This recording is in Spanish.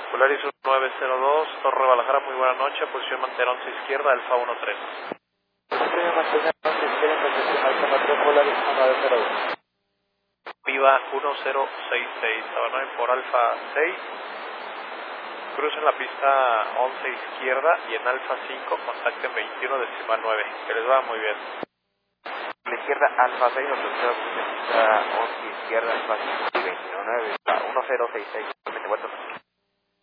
Polaris 1902, Torre Guadalajara, muy buena noche, posición mantera 11 izquierda, Alfa 13. Mantenga mantenga 11 izquierda, posición Alfa 13, Polaris 1902. Viva 1066, abandonen por Alfa 6, crucen la pista 11 izquierda y en Alfa 5 contacten 21,9. Que les va muy bien. La izquierda Alfa 6, autorizado pista 11 izquierda, Alfa 5 y 29, 1066, 24.